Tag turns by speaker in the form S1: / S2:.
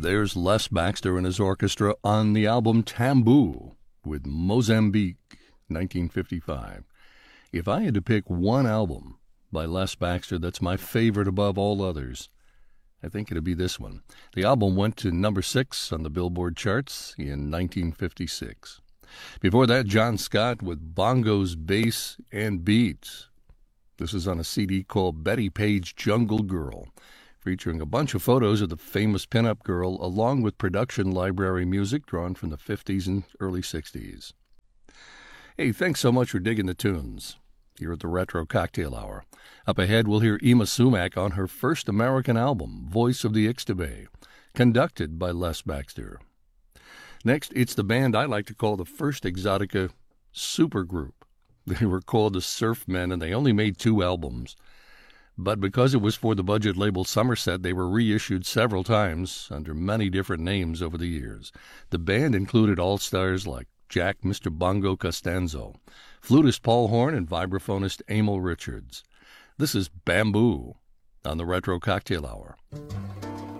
S1: There's Les Baxter and his orchestra on the album Tamboo with Mozambique, 1955. If I had to pick one album by Les Baxter that's my favorite above all others, I think it'd be this one. The album went to number 6 on the Billboard charts in 1956. Before that, John Scott with Bongos, Bass, and Beats. This is on a CD called Betty Page Jungle Girl, featuring a bunch of photos of the famous pinup girl along with production library music drawn from the 50s and early 60s. Hey, thanks so much for digging the tunes here at the Retro Cocktail Hour. Up ahead, we'll hear Yma Sumac on her first American album, Voice of the Ixtabay, conducted by Les Baxter. Next, it's the band I like to call the first Exotica supergroup. They were called the Surfmen, and they only made 2 albums. But because it was for the budget label Somerset, they were reissued several times under many different names over the years. The band included all-stars like Jack Mr. Bongo Costanzo, flutist Paul Horn, and vibraphonist Emil Richards. This is Bamboo on the Retro Cocktail Hour.